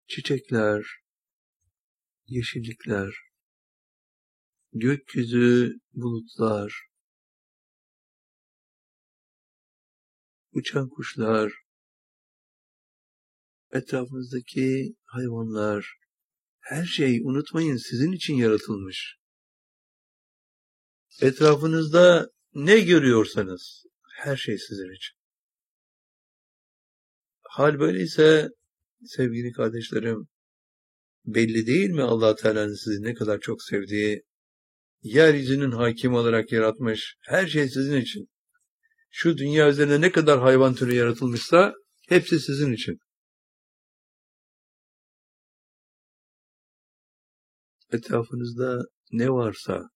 çiçekler, yeşillikler, gökyüzü, bulutlar, uçan kuşlar, etrafınızdaki hayvanlar, her şey unutmayın sizin için yaratılmış. Etrafınızda ne görüyorsanız her şey sizin için. Hal böyleyse sevgili kardeşlerim, belli değil mi Allah Teala'nın sizi ne kadar çok sevdiği, yeryüzünün hakim olarak yaratmış, her şey sizin için. Şu dünya üzerinde ne kadar hayvan türü yaratılmışsa hepsi sizin için. Etrafınızda ne varsa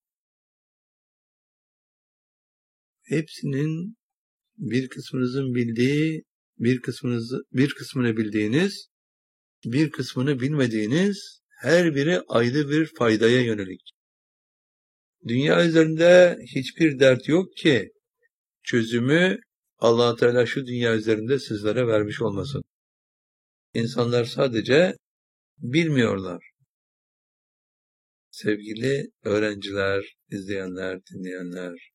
hepsinin bir kısmınızın bildiği, bir kısmını bildiğiniz, bir kısmını bilmediğiniz, her biri ayrı bir faydaya yönelik. Dünya üzerinde hiçbir dert yok ki çözümü Allah Teala şu dünya üzerinde sizlere vermiş olmasın. İnsanlar sadece bilmiyorlar. Sevgili öğrenciler, izleyenler, dinleyenler,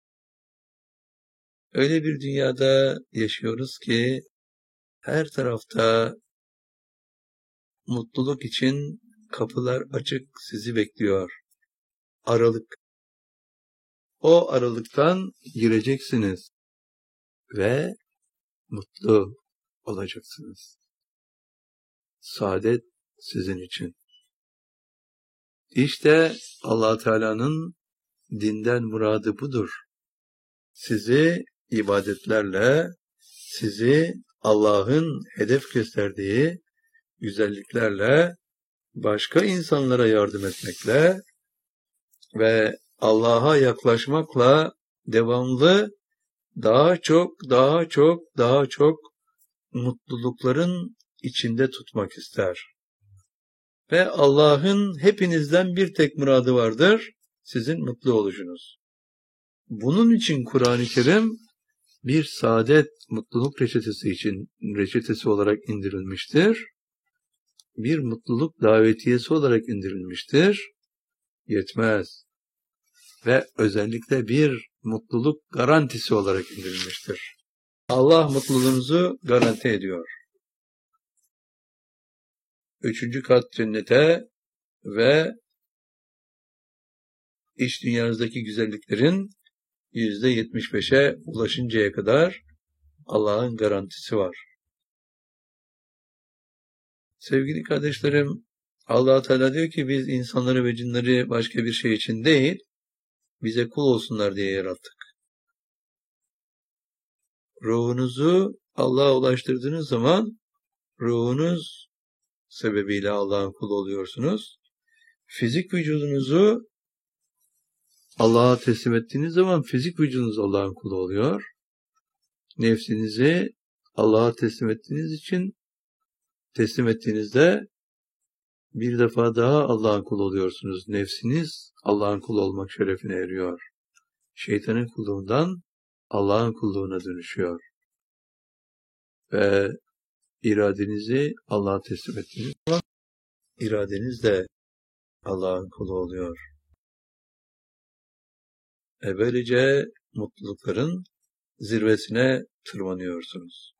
öyle bir dünyada yaşıyoruz ki her tarafta mutluluk için kapılar açık sizi bekliyor. Aralık. O aralıktan gireceksiniz ve mutlu olacaksınız. Saadet sizin için. İşte Allah Teala'nın dinden muradı budur. Sizi ibadetlerle, sizi Allah'ın hedef gösterdiği güzelliklerle, başka insanlara yardım etmekle ve Allah'a yaklaşmakla devamlı daha çok mutlulukların içinde tutmak ister. Ve Allah'ın hepinizden bir tek muradı vardır, sizin mutlu oluşunuz. Bunun için Kur'an-ı Kerim bir saadet, mutluluk reçetesi olarak indirilmiştir. Bir mutluluk davetiyesi olarak indirilmiştir. Yetmez. Ve özellikle bir mutluluk garantisi olarak indirilmiştir. Allah mutluluğunuzu garanti ediyor. 3. kat cennete ve iç dünyanızdaki güzelliklerin %75'e ulaşıncaya kadar Allah'ın garantisi var. Sevgili kardeşlerim, Allah Teala diyor ki biz insanları ve cinleri başka bir şey için değil, bize kul olsunlar diye yarattık. Ruhunuzu Allah'a ulaştırdığınız zaman ruhunuz sebebiyle Allah'ın kulu oluyorsunuz. Fizik vücudunuzu Allah'a teslim ettiğiniz zaman fizik vücudunuz Allah'ın kulu oluyor. Nefsinizi Allah'a teslim ettiğinizde bir defa daha Allah'ın kulu oluyorsunuz. Nefsiniz Allah'ın kulu olmak şerefine eriyor. Şeytanın kulluğundan Allah'ın kulluğuna dönüşüyor. Ve iradenizi Allah'a teslim ettiğiniz zaman iradeniz de Allah'ın kulu oluyor. Böylece mutlulukların zirvesine tırmanıyorsunuz.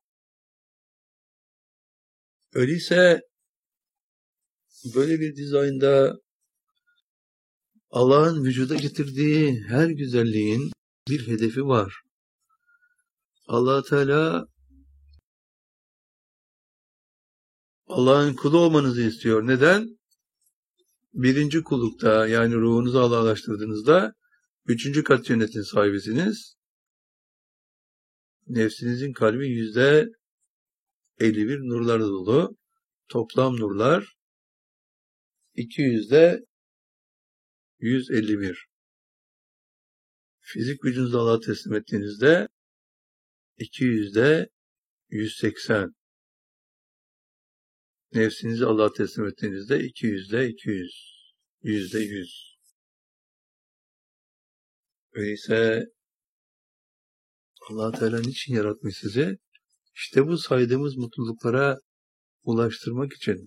Öyleyse böyle bir dizaynda Allah'ın vücuda getirdiği her güzelliğin bir hedefi var. Allah Teala Allah'ın kulu olmanızı istiyor. Neden? Birinci kullukta, yani ruhunuzu Allah'a ulaştırdığınızda 3. kat cennetin sahibisiniz. Nefsinizin kalbi %51 nurlarla dolu. Toplam nurlar 200'de 151. Fizik vücudunuzu Allah'a teslim ettiğinizde 200'de 180. Nefsinizi Allah'a teslim ettiğinizde 200'de 200. %100. Öyleyse Allah Teala niçin yaratmış sizi? İşte bu saydığımız mutluluklara ulaştırmak için.